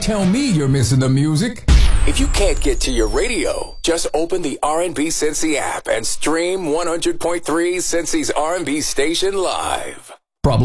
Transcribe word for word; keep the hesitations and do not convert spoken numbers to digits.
tell me you're missing the music. If you can't get to your radio, just open the R and B Cincy app and stream one hundred point three Cincy's R and B station live.